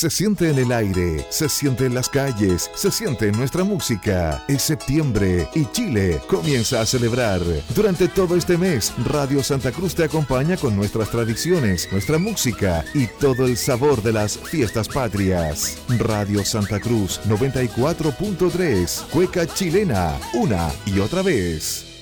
Se siente en el aire, se siente en las calles, se siente en nuestra música. Es septiembre y Chile comienza a celebrar. Durante todo este mes, Radio Santa Cruz te acompaña con nuestras tradiciones, nuestra música y todo el sabor de las fiestas patrias. Radio Santa Cruz 94.3, cueca chilena, una y otra vez.